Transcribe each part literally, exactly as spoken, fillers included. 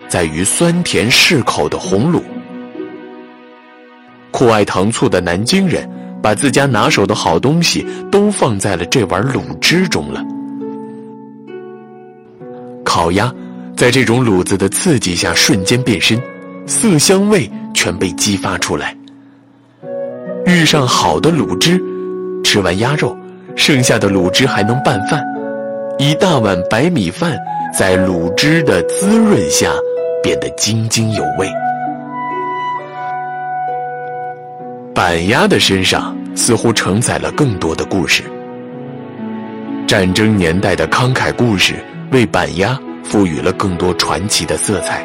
在于酸甜适口的红卤。酷爱糖醋的南京人把自家拿手的好东西都放在了这碗卤汁中了。烤鸭在这种卤子的刺激下瞬间变身，色香味全被激发出来。遇上好的卤汁，吃完鸭肉，剩下的卤汁还能拌饭，一大碗白米饭在卤汁的滋润下变得津津有味。板鸭的身上似乎承载了更多的故事。战争年代的慷慨故事为板鸭赋予了更多传奇的色彩。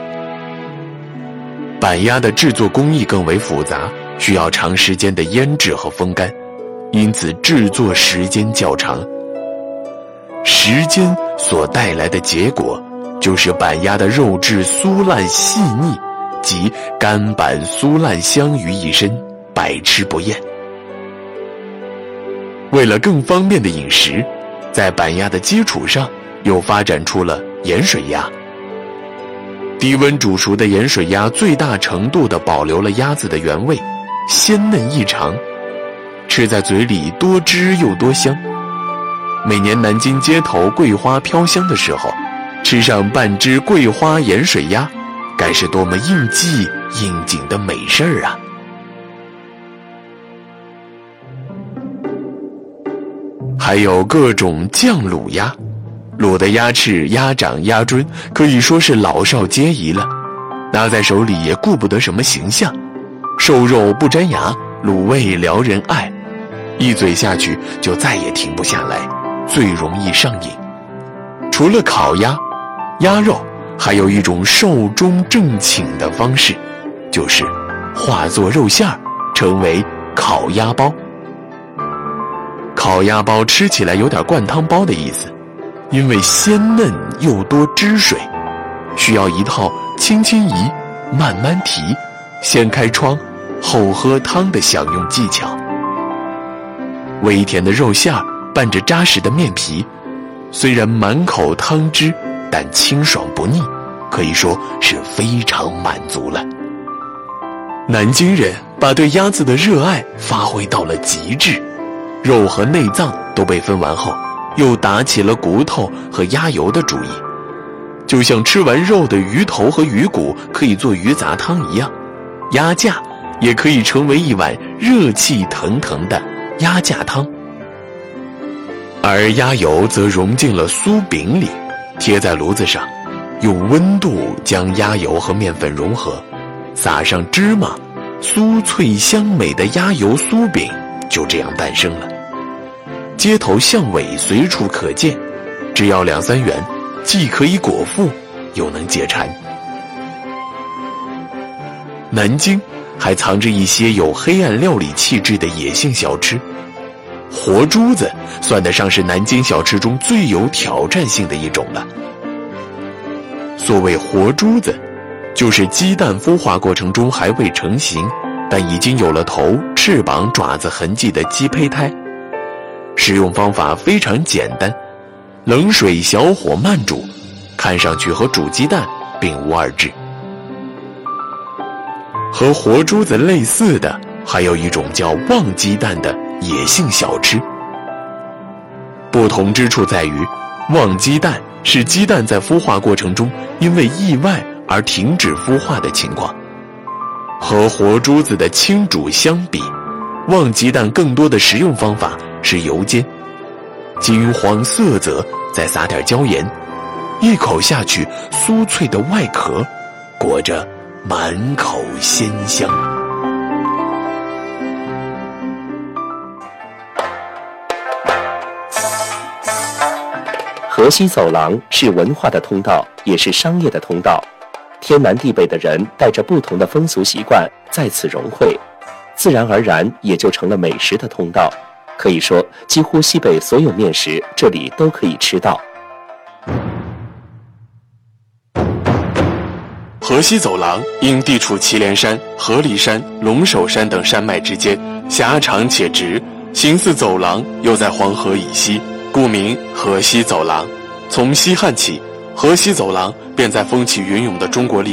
板鸭的制作工艺更为复杂，需要长时间的腌制和风干，因此制作时间较长。时间所带来的结果，就是板鸭的肉质酥烂细腻，及干板酥烂香于一身，百吃不厌。为了更方便的饮食，在板鸭的基础上又发展出了盐水鸭。低温煮熟的盐水鸭最大程度地保留了鸭子的原味，鲜嫩异常，吃在嘴里多汁又多香。每年南京街头桂花飘香的时候，吃上半只桂花盐水鸭，该是多么应季应景的美事儿啊！还有各种酱卤鸭，卤的鸭翅、鸭掌、鸭胗可以说是老少皆宜了，拿在手里也顾不得什么形象，瘦肉不粘牙，卤味撩人爱，一嘴下去就再也停不下来，最容易上瘾。除了烤鸭、鸭肉，还有一种寿终正寝的方式，就是化作肉馅儿，成为烤鸭包。烤鸭包吃起来有点灌汤包的意思，因为鲜嫩又多汁水，需要一套轻轻移、慢慢提、先开窗后喝汤的享用技巧。微甜的肉馅儿拌着扎实的面皮，虽然满口汤汁，但清爽不腻，可以说是非常满足了。南京人把对鸭子的热爱发挥到了极致，肉和内脏都被分完后，又打起了骨头和鸭油的主意。就像吃完肉的鱼头和鱼骨可以做鱼杂汤一样，鸭架也可以成为一碗热气腾腾的鸭架汤。而鸭油则融进了酥饼里，贴在炉子上，用温度将鸭油和面粉融合，撒上芝麻，酥脆香美的鸭油酥饼就这样诞生了。街头巷尾随处可见，只要两三元，既可以果腹，又能解馋。南京还藏着一些有黑暗料理气质的野性小吃，活珠子算得上是南京小吃中最有挑战性的一种了。所谓活珠子，就是鸡蛋孵化过程中还未成型，但已经有了头、翅膀、爪子痕迹的鸡胚胎。食用方法非常简单，冷水小火慢煮，看上去和煮鸡蛋并无二致。和活珠子类似的，还有一种叫旺鸡蛋的野性小吃。不同之处在于，旺鸡蛋是鸡蛋在孵化过程中因为意外而停止孵化的情况。和活珠子的清煮相比，旺鸡蛋更多的食用方法是油煎，金黄色泽，再撒点椒盐，一口下去，酥脆的外壳裹着满口鲜香。 河西走廊是文化的通道，也是商业的通道。天南地北的人带着不同的风俗习惯在此融汇，自然而然也就成了美食的通道。可以说，几乎西北所有面食这里都可以吃到。 河西走廊因地处祁连山、合里山、龙首山等山脉之间，狭长且直，形似走廊，又在黄河以西，故名河西走廊。从西汉起，河西走廊便在风起云涌的中国历